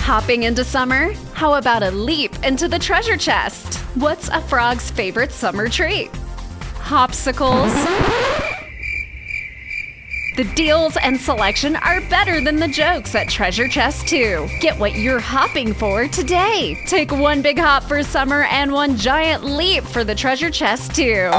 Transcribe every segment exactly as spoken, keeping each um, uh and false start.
Hopping into summer? How about a leap into the treasure chest? What's a frog's favorite summer treat? Hopsicles? The deals and selection are better than the jokes at Treasure Chest two. Get what you're hopping for today. Take one big hop for summer and one giant leap for the Treasure Chest two.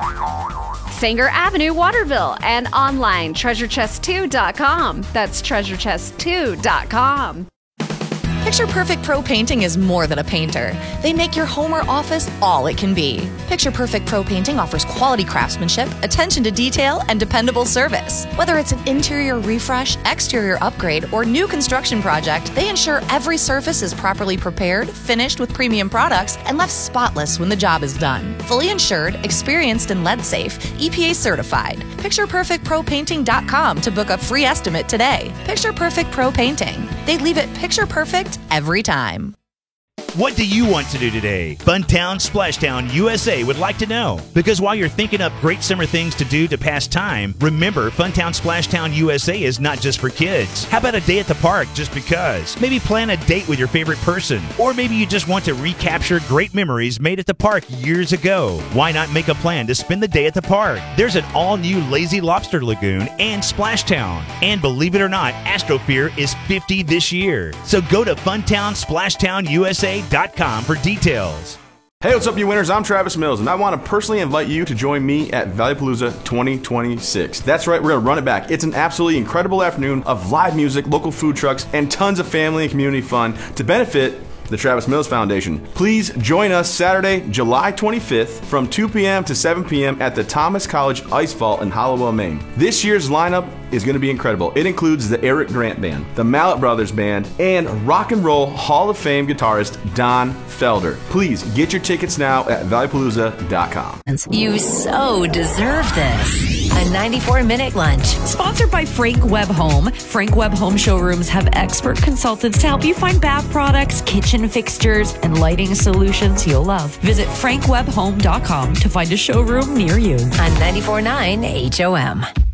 Sanger Avenue, Waterville, and online treasure chest two dot com. That's treasure chest two dot com. Picture Perfect Pro Painting is more than a painter. They make your home or office all it can be. Picture Perfect Pro Painting offers quality craftsmanship, attention to detail, and dependable service. Whether it's an interior refresh, exterior upgrade, or new construction project, they ensure every surface is properly prepared, finished with premium products, and left spotless when the job is done. Fully insured, experienced, and lead safe, E P A certified. Picture Perfect Pro Painting dot com to book a free estimate today. Picture Perfect Pro Painting. They leave it picture perfect every time. What do you want to do today? Funtown Splashtown U S A would like to know. Because while you're thinking up great summer things to do to pass time, remember Funtown Splashtown U S A is not just for kids. How about a day at the park just because? Maybe plan a date with your favorite person. Or maybe you just want to recapture great memories made at the park years ago. Why not make a plan to spend the day at the park? There's an all-new Lazy Lobster Lagoon and Splashtown. And believe it or not, Astrophere is fifty this year. So go to Funtown Splashtown U S A dot com for details. Hey, what's up, you winners? I'm Travis Mills, and I want to personally invite you to join me at Valleypalooza twenty twenty-six. That's right, we're going to run it back. It's an absolutely incredible afternoon of live music, local food trucks, and tons of family and community fun to benefit the Travis Mills Foundation. Please join us Saturday, July twenty-fifth from two p.m. to seven p.m. at the Thomas College Ice Vault in Hollowell, Maine. This year's lineup is going to be incredible. It includes the Eric Grant Band, the Mallet Brothers Band, and Rock and Roll Hall of Fame guitarist Don Felder. Please get your tickets now at Valleypalooza dot com. You so deserve this. A ninety-four minute lunch. Sponsored by Frank Webb Home. Frank Webb Home showrooms have expert consultants to help you find bath products, kitchen fixtures, and lighting solutions you'll love. Visit frank webb home dot com to find a showroom near you. On ninety-four point nine H O M.